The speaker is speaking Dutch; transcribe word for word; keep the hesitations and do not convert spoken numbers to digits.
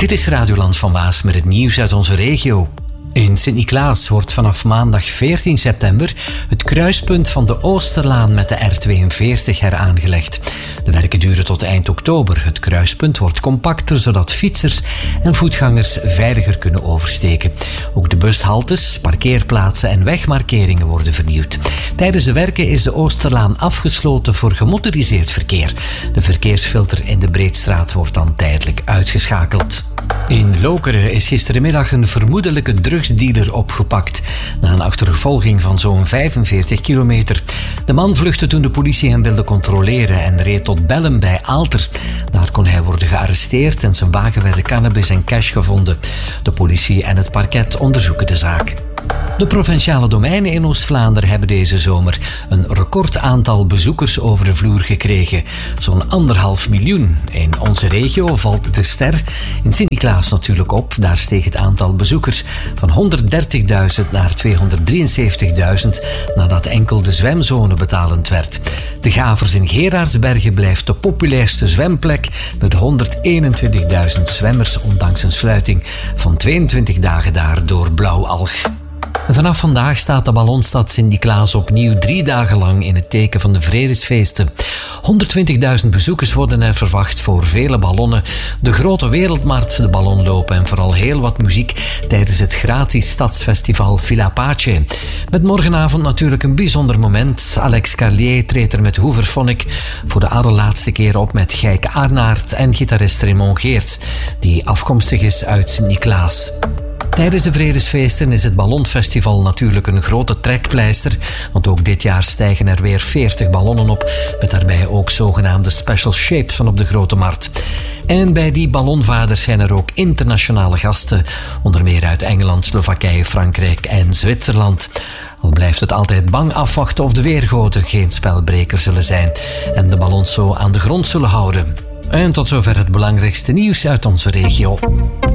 Dit is Radioland van Waas met het nieuws uit onze regio. In Sint-Niklaas wordt vanaf maandag veertien september het kruispunt van de Oosterlaan met de R tweeënveertig heraangelegd. De werken duren tot eind oktober. Het kruispunt wordt compacter, zodat fietsers en voetgangers veiliger kunnen oversteken. Ook de bushaltes, parkeerplaatsen en wegmarkeringen worden vernieuwd. Tijdens de werken is de Oosterlaan afgesloten voor gemotoriseerd verkeer. De verkeersfilter in de Breedstraat wordt dan tijdelijk uitgeschakeld. In Lokeren is gisterenmiddag een vermoedelijke drugsdealer opgepakt na een achtervolging van zo'n vijfenveertig kilometer. De man vluchtte toen de politie hem wilde controleren en reed tot Bellem bij Aalter. Daar kon hij worden gearresteerd en zijn wagen werd cannabis en cash gevonden. De politie en het parket onderzoeken de zaak. De provinciale domeinen in Oost-Vlaanderen hebben deze zomer een record aantal bezoekers over de vloer gekregen. Zo'n anderhalf miljoen. In onze regio valt de ster in Sint-Niklaas natuurlijk op. Daar steeg het aantal bezoekers van honderddertigduizend naar tweehonderddrieënzeventigduizend nadat enkel de zwemzone betalend werd. De Gavers in Gerardsbergen blijft de populairste zwemplek met honderdeenentwintigduizend zwemmers, ondanks een sluiting van tweeëntwintig dagen daar door blauwalg. Vanaf vandaag staat de ballonstad Sint-Niklaas opnieuw drie dagen lang in het teken van de vredesfeesten. honderdtwintigduizend bezoekers worden er verwacht voor vele ballonnen, de grote wereldmarkt, de ballonlopen en vooral heel wat muziek tijdens het gratis stadsfestival Villa Pace. Met morgenavond natuurlijk een bijzonder moment. Alex Carlier treedt er met Hooverphonic voor de allerlaatste keer op met Gijke Arnaert en gitarist Raymond Geert, die afkomstig is uit Sint-Niklaas. Tijdens de vredesfeesten is het Ballonfestival natuurlijk een grote trekpleister, want ook dit jaar stijgen er weer veertig ballonnen op, met daarbij ook zogenaamde special shapes van op de Grote Markt. En bij die ballonvaders zijn er ook internationale gasten, onder meer uit Engeland, Slowakije, Frankrijk en Zwitserland. Al blijft het altijd bang afwachten of de weergoten geen spelbreker zullen zijn en de ballons zo aan de grond zullen houden. En tot zover het belangrijkste nieuws uit onze regio.